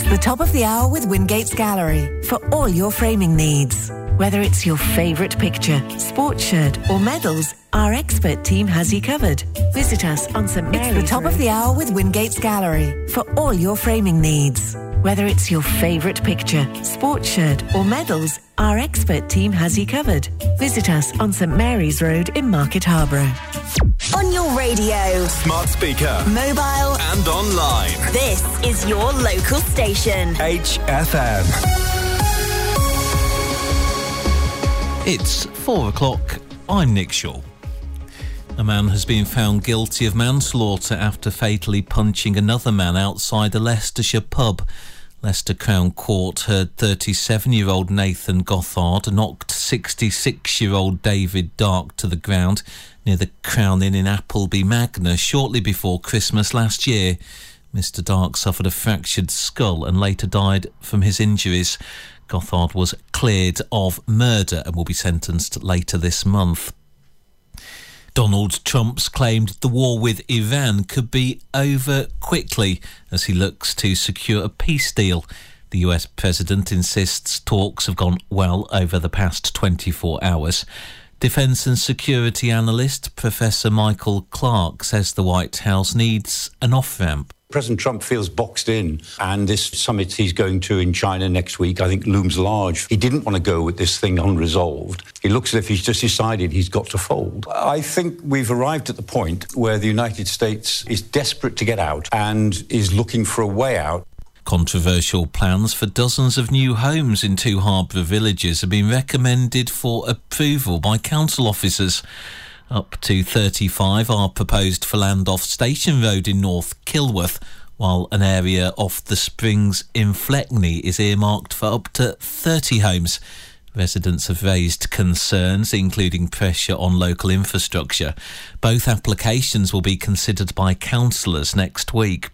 the top of the hour with Wingate's Gallery for all your framing needs. Whether it's your favourite picture, sports shirt or medals, our expert team has you covered. Visit us on St Mary's Road. It's the top of the hour with Wingate's Gallery for all your framing needs. Whether it's your favourite picture, sports shirt or medals, our expert team has you covered. Visit us on St Mary's Road in Market Harborough. On your radio, smart speaker, mobile and online. This is your local station. HFM. It's 4 o'clock. I'm Nick Shaw. A man has been found guilty of manslaughter after fatally punching another man outside a Leicestershire pub. Leicester Crown Court heard 37-year-old Nathan Gothard knocked 66-year-old David Dark to the ground near the Crown Inn in Appleby Magna shortly before Christmas last year. Mr Dark suffered a fractured skull and later died from his injuries. Gothard was cleared of murder and will be sentenced later this month. Donald Trump's claimed the war with Iran could be over quickly as he looks to secure a peace deal. The US president insists talks have gone well over the past 24 hours. Defence and security analyst Professor Michael Clark says the White House needs an off-ramp. President Trump feels boxed in, and this summit he's going to in China next week, I think, looms large. He didn't want to go with this thing unresolved. It looks as if he's just decided he's got to fold. I think we've arrived at the point where the United States is desperate to get out and is looking for a way out. Controversial plans for dozens of new homes in two Harborough villages have been recommended for approval by council officers. Up to 35 are proposed for land off Station Road in North Kilworth, while an area off the Springs in Fleckney is earmarked for up to 30 homes. Residents have raised concerns, including pressure on local infrastructure. Both applications will be considered by councillors next week.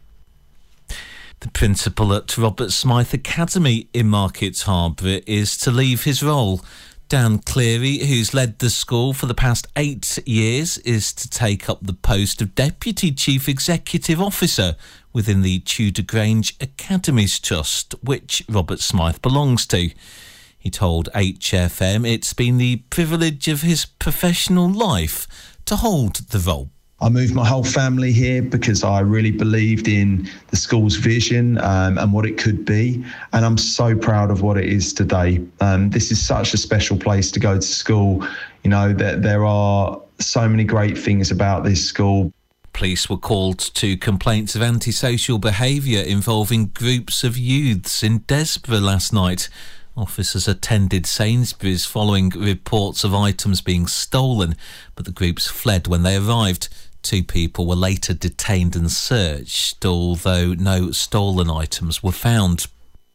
The principal at Robert Smythe Academy in Market Harborough is to leave his role. Dan Cleary, who's led the school for the past 8 years, is to take up the post of Deputy Chief Executive Officer within the Tudor Grange Academies Trust, which Robert Smythe belongs to. He told HFM it's been the privilege of his professional life to hold the role. I moved my whole family here because I really believed in the school's vision and what it could be. And I'm so proud of what it is today. This is such a special place to go to school. You know, that there are so many great things about this school. Police were called to complaints of antisocial behaviour involving groups of youths in Desborough last night. Officers attended Sainsbury's following reports of items being stolen, but the groups fled when they arrived. 2 people were later detained and searched, although no stolen items were found.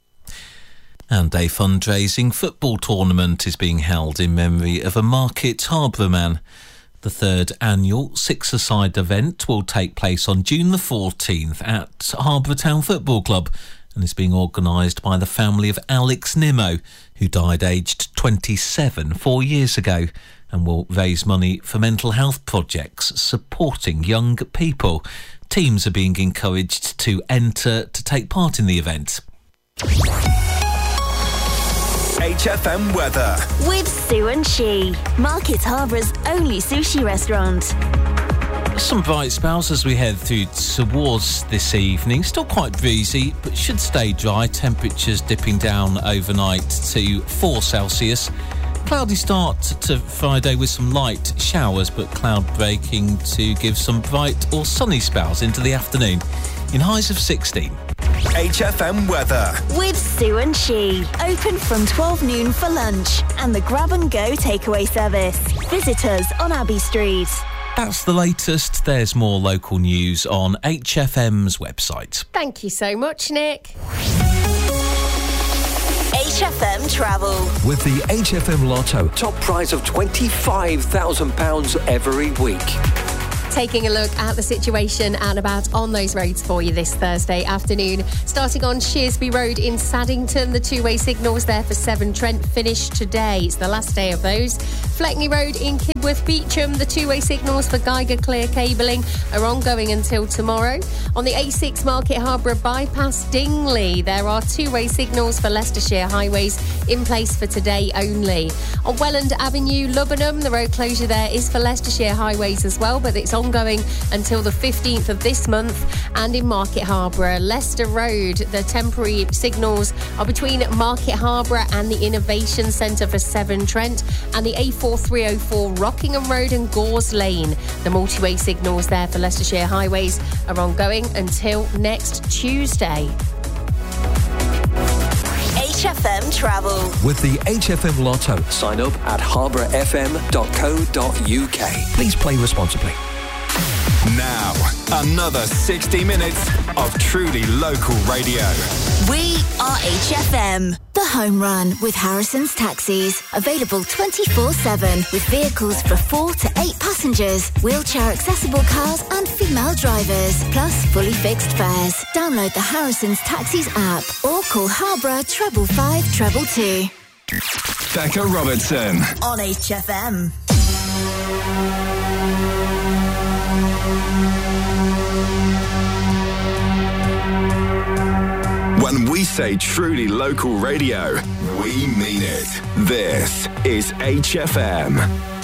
And a fundraising football tournament is being held in memory of a Market Harborough man. The 3rd annual six-a-side event will take place on June the 14th at Harborough Town Football Club and is being organised by the family of Alex Nimmo, who died aged 27 4 years ago, and will raise money for mental health projects supporting young people. Teams are being encouraged to enter to take part in the event. HFM weather with Sue and She, Market Harbour's only sushi restaurant. Some bright spells as we head through towards this evening. Still quite breezy, but should stay dry. Temperatures dipping down overnight to 4 Celsius. Cloudy start to Friday with some light showers, but cloud breaking to give some bright or sunny spells into the afternoon in highs of 16. HFM weather with Sue and She. Open from 12 noon for lunch and the grab and go takeaway service. Visit us on Abbey Street. That's the latest. There's more local news on HFM's website. Thank you so much, Nick. HFM Travel. With the HFM Lotto, top prize of £25,000 every week. Taking a look at the situation and about on those roads for you this Thursday afternoon. Starting on Shearsby Road in Saddington, the two-way signals there for Severn Trent finished today. It's the last day of those. Fleckney Road in Kidworth Ravensworth Beecham, the two-way signals for Geiger Clear cabling are ongoing until tomorrow. On the A6 Market Harborough bypass Dingley, there are two-way signals for Leicestershire highways in place for today only. On Welland Avenue, Lubbenham, the road closure there is for Leicestershire highways as well, but it's ongoing until the 15th of this month. And in Market Harborough, Leicester Road, the temporary signals are between Market Harborough and the Innovation Centre for Severn Trent, and the A4304 Rockingham Road and Gores Lane. The multi-way signals there for Leicestershire highways are ongoing until next Tuesday. HFM Travel. With the HFM Lotto. Sign up at harbourfm.co.uk. Please play responsibly. Now, another 60 minutes of truly local radio. We are HFM. The Home Run with Harrison's Taxis. Available 24/7 with vehicles for 4 to 8 passengers, wheelchair accessible cars and female drivers, plus fully fixed fares. Download the Harrison's Taxis app or call Harborough 555 222. Becca Robertson On HFM. When we say truly local radio, we mean it. This is HFM.